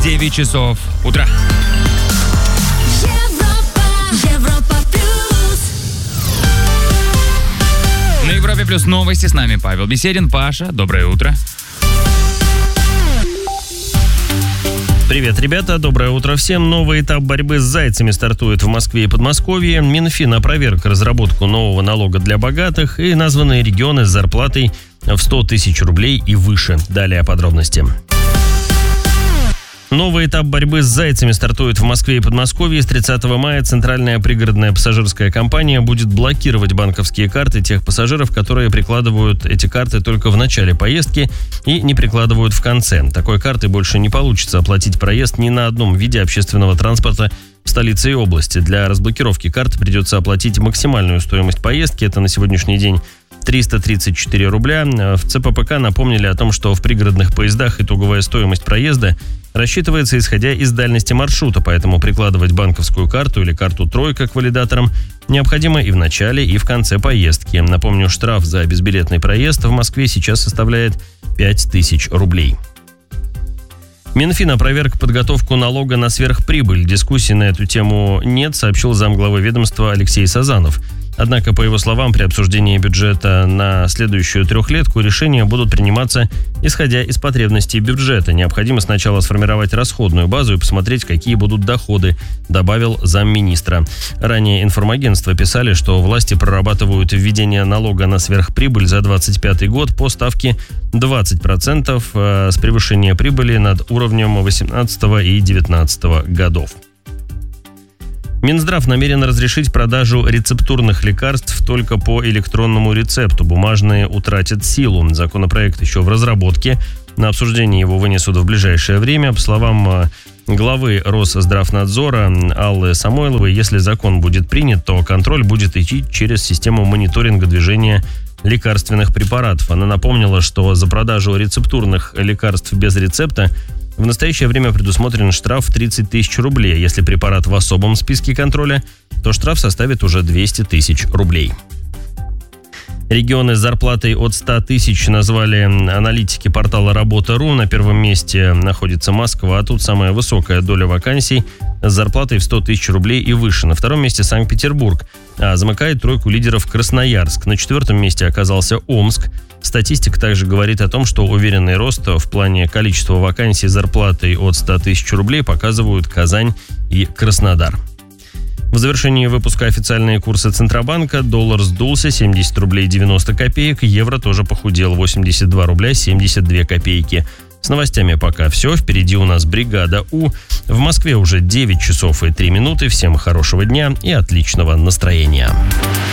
9 часов утра. Европа плюс. На Европе плюс новости. С нами Павел Беседин. Паша, доброе утро. Привет, ребята, доброе утро всем. Новый этап борьбы с зайцами стартует в Москве и Подмосковье. Минфин опроверг разработку нового налога для богатых и названные регионы с зарплатой в 100 тысяч рублей и выше. Далее подробности. Новый этап борьбы с зайцами стартует в Москве и Подмосковье. С 30 мая Центральная пригородная пассажирская компания будет блокировать банковские карты тех пассажиров, которые прикладывают эти карты только в начале поездки и не прикладывают в конце. Такой картой больше не получится оплатить проезд ни на одном виде общественного транспорта в столице и области. Для разблокировки карты придется оплатить максимальную стоимость поездки. Это на сегодняшний день 334 рубля. В ЦППК напомнили о том, что в пригородных поездах итоговая стоимость проезда рассчитывается исходя из дальности маршрута, поэтому прикладывать банковскую карту или карту «Тройка» к валидаторам необходимо и в начале, и в конце поездки. Напомню, штраф за безбилетный проезд в Москве сейчас составляет 5000 рублей. Минфин опроверг подготовку налога на сверхприбыль. Дискуссий на эту тему нет, сообщил замглавы ведомства Алексей Сазанов. Однако, по его словам, при обсуждении бюджета на следующую трехлетку решения будут приниматься, исходя из потребностей бюджета. Необходимо сначала сформировать расходную базу и посмотреть, какие будут доходы, добавил замминистра. Ранее информагентства писали, что власти прорабатывают введение налога на сверхприбыль за 2025 год по ставке 20% с превышения прибыли над уровнем 2018 и 2019 годов. Минздрав намерен разрешить продажу рецептурных лекарств только по электронному рецепту. Бумажные утратят силу. Законопроект еще в разработке. На обсуждение его вынесут в ближайшее время. По словам главы Росздравнадзора Аллы Самойловой, если закон будет принят, то контроль будет идти через систему мониторинга движения лекарственных препаратов. Она напомнила, что за продажу рецептурных лекарств без рецепта в настоящее время предусмотрен штраф в 30 тысяч рублей. Если препарат в особом списке контроля, то штраф составит уже 200 тысяч рублей. Регионы с зарплатой от 100 тысяч назвали аналитики портала Работа.ру. На первом месте находится Москва, а тут самая высокая доля вакансий с зарплатой в 100 тысяч рублей и выше. На втором месте Санкт-Петербург, а замыкает тройку лидеров Красноярск. На четвертом месте оказался Омск. Статистика также говорит о том, что уверенный рост в плане количества вакансий с зарплатой от 100 тысяч рублей показывают Казань и Краснодар. В завершении выпуска официальные курсы Центробанка. Доллар сдулся 70 рублей 90 копеек. Евро тоже похудел 82 рубля 72 копейки. С новостями пока все. Впереди у нас бригада У. В Москве уже 9 часов и 3 минуты. Всем хорошего дня и отличного настроения.